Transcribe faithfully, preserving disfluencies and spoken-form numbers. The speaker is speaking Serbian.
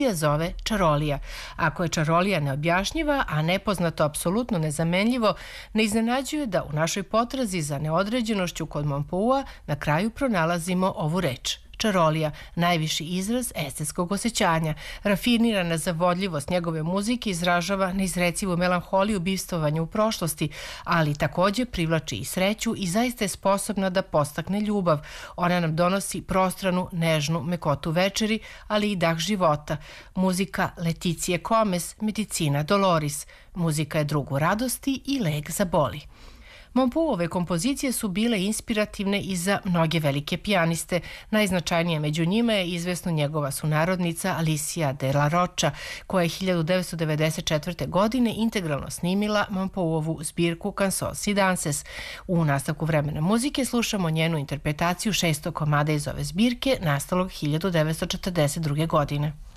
zove čarolija. Ako je čarolija neobjašnjiva, a nepoznato apsolutno nezamenljivo, ne iznenađuje da u našoj potrazi za neodređenošću kod Mompoua na kraju pronalazimo ovu reč. Čarolija, najviši izraz estetskog osjećanja. Rafinirana zavodljivost njegove muzike izražava neizrecivu melanholiju bivstvovanja u prošlosti, ali takođe privlači i sreću i zaista je sposobna da postakne ljubav. Ona nam donosi prostranu, nežnu mekotu večeri, ali i dah života. Muzika Leticije Komes, medicina Doloris. Muzika je drug u radosti i lek za boli. Mompouove kompozicije su bile inspirativne i za mnoge velike pijaniste. Najznačajnija među njima je izvesno njegova sunarodnica Alicia de la Rocha, koja je hiljadu devetsto devedeset četvrte. godine integralno snimila Mompouovu zbirku Cansos i Danses. U nastavku vremena muzike slušamo njenu interpretaciju šestog komada iz ove zbirke, nastalog hiljadu devetsto četrdeset druge. godine.